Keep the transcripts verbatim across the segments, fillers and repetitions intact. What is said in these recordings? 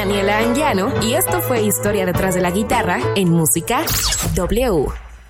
Daniela Anguiano y esto fue Historia detrás de la guitarra en Música W.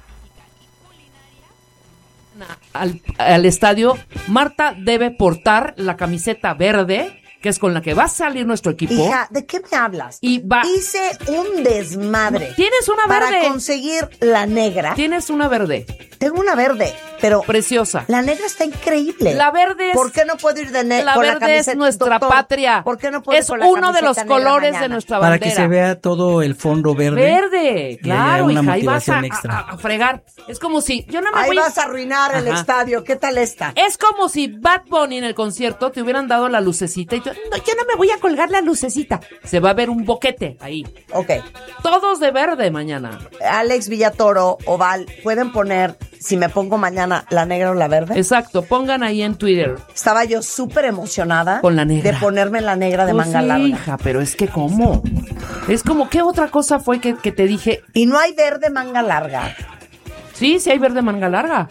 Al, al estadio, Marta debe portar la camiseta verde, que es con la que va a salir nuestro equipo. Hija, ¿de qué me hablas? Y va... Hice un desmadre. Tienes una verde. Para conseguir la negra. Tienes una verde. Tengo una verde, pero... Preciosa. La negra está increíble. La verde es... ¿Por qué no puedo ir de negra? La con verde la camiseta, es nuestra doctor? patria. ¿Por qué no puedo Es ir con la uno de los camiseta negra colores mañana? de nuestra Para bandera. que se vea todo el fondo verde. Verde, claro, una hija. Ahí vas a, motivación extra. a, a fregar. Es como si... Yo no me Ahí voy... vas a arruinar el Ajá. estadio. ¿Qué tal está? Es como si Bad Bunny en el concierto te hubieran dado la lucecita y tú, no, yo no me voy a colgar la lucecita. Se va a ver un boquete ahí. Ok. Todos de verde mañana. Alex Villatoro, Oval, ¿pueden poner, si me pongo mañana, la negra o la verde? Exacto, pongan ahí en Twitter. Estaba yo súper emocionada Con la negra. de ponerme la negra de Pues manga sí, larga. hija, pero es que ¿cómo? Es como, ¿qué otra cosa fue que, que te dije? Y no hay verde manga larga. Sí, sí hay verde manga larga.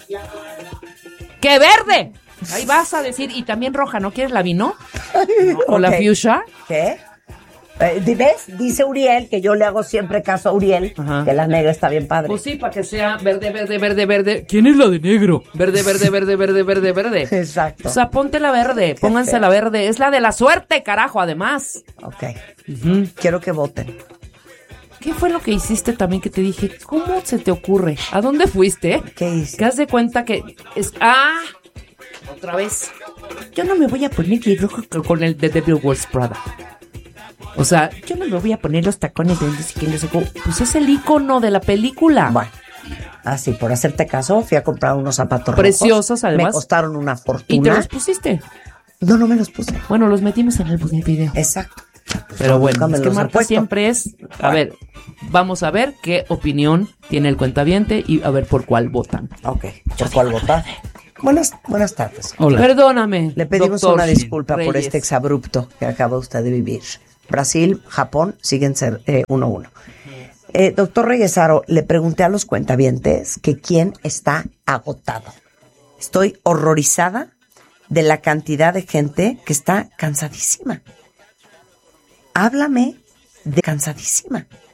¡Qué verde! Ahí vas a decir, y también roja, ¿no quieres la vino? ¿No? ¿O la Ok. fuchsia? ¿Qué? Eh, ¿Ves? Dice Uriel, que yo le hago siempre caso a Uriel, Ajá. que la negra está bien padre. Pues sí, para que sea verde, verde, verde, verde. ¿Quién es la de negro? Verde, verde, verde, verde, verde, verde. Exacto. O sea, ponte la verde, pónganse feo. la verde. Es la de la suerte, carajo, además. Ok. Ujú. Quiero que voten. ¿Qué fue lo que hiciste también que te dije? ¿Cómo se te ocurre? ¿A dónde fuiste? ¿Qué hice? Que haz de cuenta que es... ¡Ah! Otra vez. Yo no me voy a poner el rojo con el de Devil Wears Prada. O sea, yo no me voy a poner los tacones de no sé qué, no sé cómo. Pues es el icono de la película. Bueno. Así, por hacerte caso, fui a comprar unos zapatos Preciosos, rojos. además. Me costaron una ¿Y te fortuna. los pusiste? No, no me los puse. Bueno, los metimos en el video. Exacto. Pero bueno, Nunca me es que los he Marta puesto. siempre es... A ver, vamos a ver qué opinión tiene el cuentaviente y a ver por cuál votan. Ok. ¿Por cuál votar? Buenas, buenas tardes. Hola. Perdóname, Le pedimos doctor una disculpa por Reyes. este exabrupto que acaba usted de vivir. Brasil, Japón siguen ser eh, uno a uno. Eh, doctor Reyesaro, le pregunté a los cuentavientes que quién está agotado. Estoy horrorizada de la cantidad de gente que está cansadísima. Háblame de cansadísima.